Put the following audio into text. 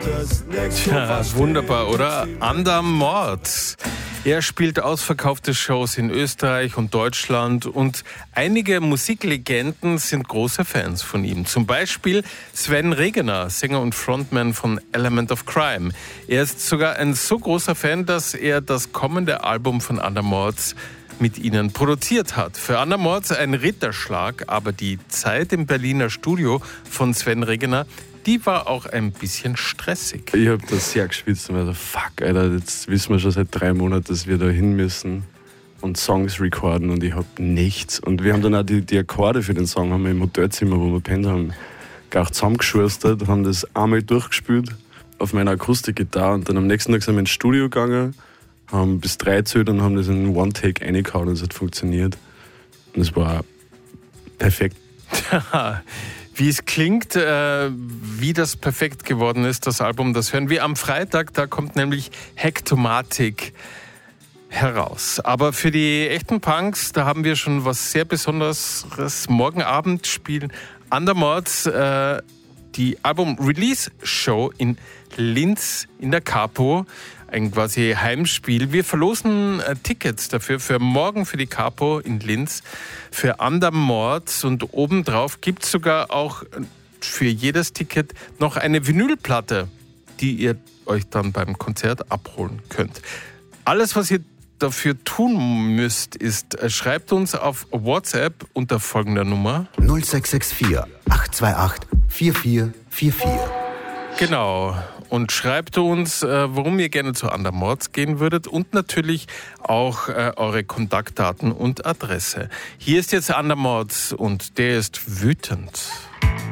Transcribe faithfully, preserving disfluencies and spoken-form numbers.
Tja, wunderbar, oder? Andermord. Er spielt ausverkaufte Shows in Österreich und Deutschland und einige Musiklegenden sind große Fans von ihm. Zum Beispiel Sven Regener, Sänger und Frontman von Element of Crime. Er ist sogar ein so großer Fan, dass er das kommende Album von Andermord mit ihnen produziert hat. Für Andermord ein Ritterschlag, aber die Zeit im Berliner Studio von Sven Regener, die war auch ein bisschen stressig. Ich habe da sehr geschwitzt und mir so, fuck, Alter, jetzt wissen wir schon seit drei Monaten, dass wir da hin müssen und Songs recorden und ich habe nichts. Und wir haben dann auch die, die Akkorde für den Song haben wir im Hotelzimmer, wo wir pennt haben, auch zusammengeschustert, haben das einmal durchgespielt auf meiner Akustikgitarre und dann am nächsten Tag sind wir ins Studio gegangen, haben bis drei gezählt und haben das in One-Take reingehauen und es hat funktioniert. Und es war perfekt. Wie es klingt, äh, wie das perfekt geworden ist, das Album, das hören wir am Freitag. Da kommt nämlich Hektomatik heraus. Aber für die echten Punks, da haben wir schon was sehr Besonderes. Morgen Abend spielen Andermord äh, die Album-Release-Show in Linz in der Capo. Ein quasi Heimspiel. Wir verlosen äh, Tickets dafür, für morgen für die Capo in Linz, für Andermord. Und obendrauf gibt es sogar auch für jedes Ticket noch eine Vinylplatte, die ihr euch dann beim Konzert abholen könnt. Alles, was ihr dafür tun müsst, ist, äh, schreibt uns auf WhatsApp unter folgender Nummer null sechs sechs vier, acht zwei acht, vier vier vier vier. Genau. Und schreibt uns, äh, warum ihr gerne zu Andermord gehen würdet und natürlich auch äh, eure Kontaktdaten und Adresse. Hier ist jetzt Andermord und der ist wütend.